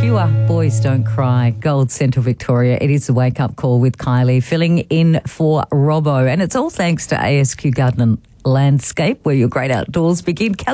you are Boys Don't Cry, Gold Central Victoria. It is the wake-up call with Kylie, filling in for Robbo. And it's all thanks to ASQ Garden Landscape, where your great outdoors begin.